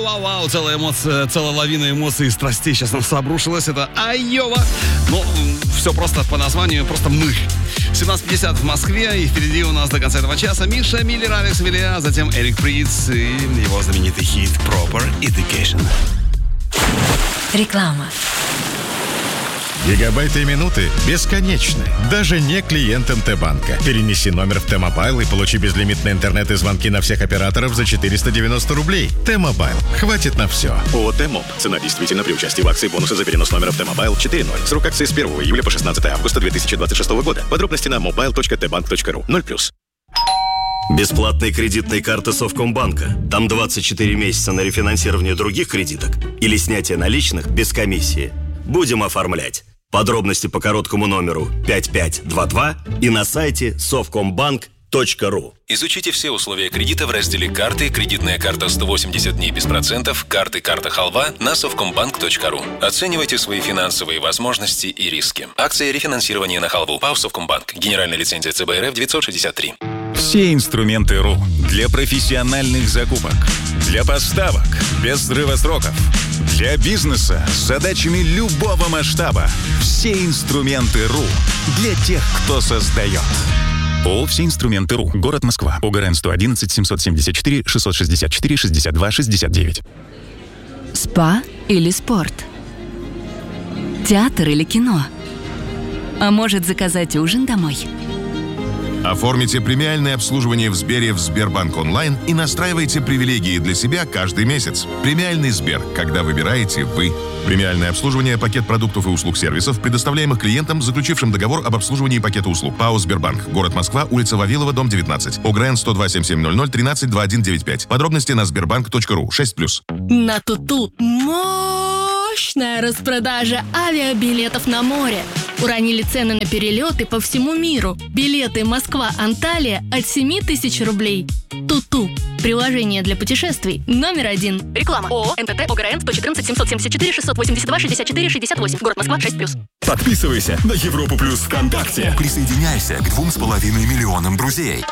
Вау-вау-вау, целая лавина эмоций и страстей сейчас нас обрушилась. Это Айова. Ну, все просто по названию, просто мы. 17:50 в Москве, и впереди у нас до конца этого часа Миша Миллер, Алекс Вилья, затем Эрик Придс и его знаменитый хит Proper Education. Реклама. Гигабайты и минуты бесконечны, даже не клиентам Т-банка. Перенеси номер в Т-мобайл и получи безлимитный интернет и звонки на всех операторов за 490 рублей. Т-мобайл. Хватит на все. ООО «Т-моб». Цена действительно при участии в акции бонусы за перенос номера в Т-мобайл 4.0. Срок акции с 1 июля по 16 августа 2026 года. Подробности на mobile.tbank.ru. 0+. Бесплатные кредитные карты Совкомбанка. Там 24 месяца на рефинансирование других кредиток или снятие наличных без комиссии. Будем оформлять. Подробности по короткому номеру 5522 и на сайте совкомбанк.ру. Изучите все условия кредита в разделе «Карты», кредитная карта 180 дней без процентов, карты «Карта Халва» на совкомбанк.ру. Оценивайте свои финансовые возможности и риски. Акция рефинансирования на халву. ПАО «Совкомбанк». Генеральная лицензия ЦБ РФ 963. Все инструменты РУ для профессиональных закупок, для поставок без срыва сроков, для бизнеса с задачами любого масштаба. Все инструменты РУ для тех, кто создает. ООО «Все инструменты РУ». Город Москва. ОГРН 111 774 664 62 69. Спа или спорт? Театр или кино? А может, заказать ужин домой? Оформите премиальное обслуживание в Сбере в Сбербанк онлайн и настраивайте привилегии для себя каждый месяц. Премиальный Сбер, когда выбираете вы. Премиальное обслуживание, пакет продуктов и услуг сервисов, предоставляемых клиентам, заключившим договор об обслуживании пакета услуг. ПАО «Сбербанк». Город Москва, улица Вавилова, дом 19. ОГРН 102 7700 13 2195. Подробности на sberbank.ru. 6+. На Туту мощная распродажа авиабилетов на море. Уронили цены на перелеты по всему миру. Билеты Москва-Анталия от 7 тысяч рублей. Туту. Приложение для путешествий номер 1. Реклама. ООО «НТТ ОГРН» 114 774 682 64 68. Город Москва, 6+. Подписывайся на Европу Плюс ВКонтакте. Присоединяйся к 2,5 миллионам друзей.